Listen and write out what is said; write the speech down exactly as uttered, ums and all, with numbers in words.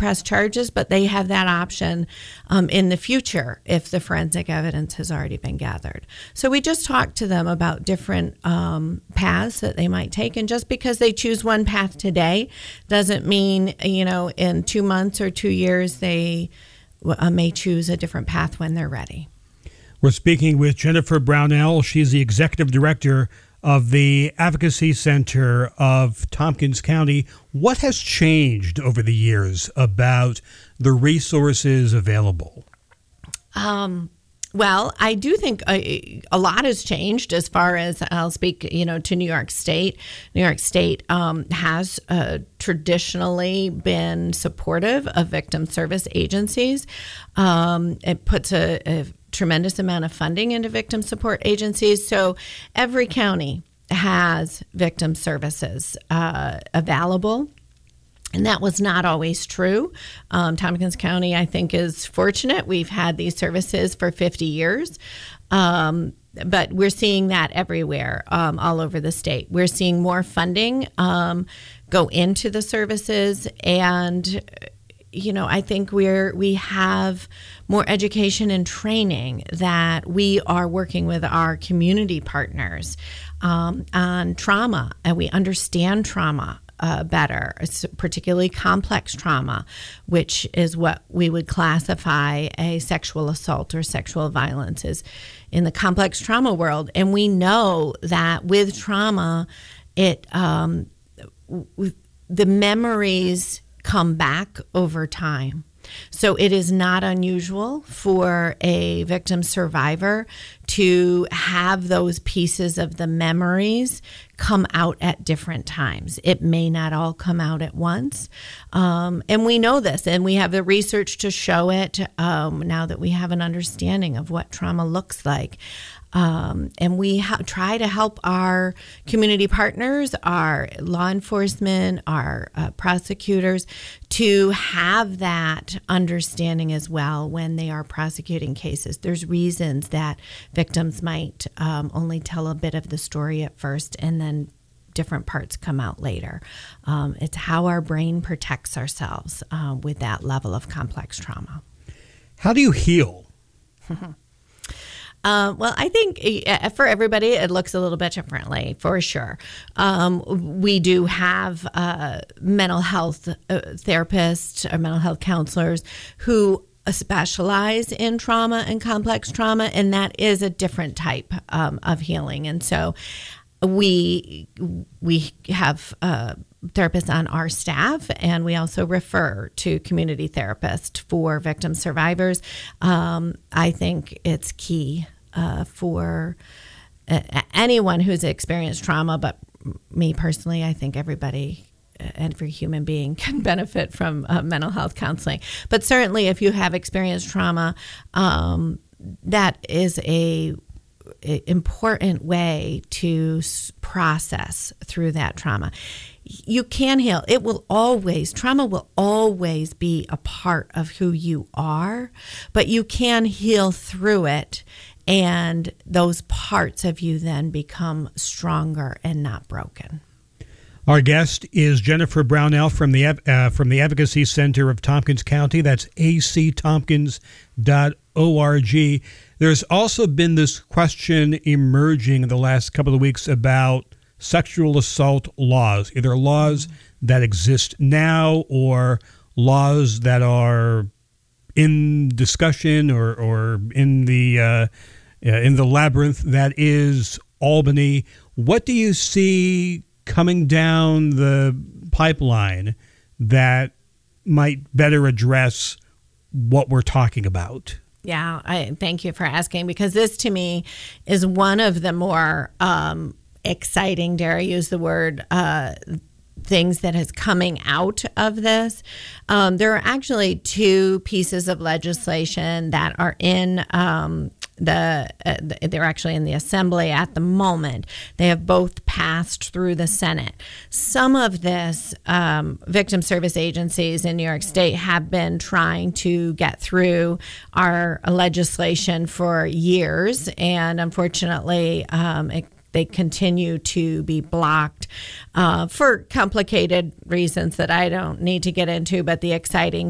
press charges, but they have that option um, in the future if the forensic evidence has already been gathered. So we just talked to them about different um, paths that they might take. And just because they choose one path today doesn't mean, you know, in two months or two years they uh, may choose a different path when they're ready. We're speaking with Jennifer Brownell. She's the executive director of the Advocacy Center of Tompkins County. What has changed over the years about the resources available? Um, well, I do think a, a lot has changed as far as I'll speak, you know, to New York State. New York State um, has uh, traditionally been supportive of victim service agencies. Um, it puts a, a tremendous amount of funding into victim support agencies. So every county has victim services uh, available. And that was not always true. Um, Tompkins County, I think, is fortunate. We've had these services for fifty years. Um, but we're seeing that everywhere, um, all over the state. We're seeing more funding um, go into the services, and you know, I think we're we have more education and training that we are working with our community partners um, on trauma, and we understand trauma uh, better, it's particularly complex trauma, which is what we would classify a sexual assault or sexual violence is in the complex trauma world. And we know that with trauma, it um, w- the memories come back over time. So it is not unusual for a victim survivor to have those pieces of the memories come out at different times. It may not all come out at once. Um, and we know this, and we have the research to show it um, now that we have an understanding of what trauma looks like. Um, and we ha- try to help our community partners, our law enforcement, our uh, prosecutors to have that understanding as well when they are prosecuting cases. There's reasons that victims might um, only tell a bit of the story at first and then different parts come out later. Um, it's how our brain protects ourselves uh, with that level of complex trauma. How do you heal? Uh, well, I think uh, for everybody, it looks a little bit differently, for sure. Um, we do have uh, mental health uh, therapists or mental health counselors who specialize in trauma and complex trauma, and that is a different type um, of healing. And so we we have uh, therapists on our staff, and we also refer to community therapists for victim survivors. Um, I think it's key uh, for uh, anyone who's experienced trauma, but me personally, I think everybody, every human being can benefit from uh, mental health counseling. But certainly if you have experienced trauma, um, that is a important way to process through that trauma. You can heal. It will always, trauma will always be a part of who you are, but you can heal through it, and those parts of you then become stronger and not broken. Our guest is Jennifer Brownell from the uh, from the Advocacy Center of Tompkins County. That's a c tompkins dot org. There's also been this question emerging in the last couple of weeks about sexual assault laws, either laws that exist now or laws that are in discussion or, or in the uh, in the labyrinth that is Albany. What do you see coming down the pipeline that might better address what we're talking about? Yeah, I thank you for asking, because this to me is one of the more um, exciting, dare I use the word, uh, things that is coming out of this. Um, there are actually two pieces of legislation that are in um, the, uh, they're actually in the Assembly at the moment. They have both passed through the Senate. Some of this, um, victim service agencies in New York State have been trying to get through our legislation for years, and unfortunately, um, it they continue to be blocked uh, for complicated reasons that I don't need to get into. But the exciting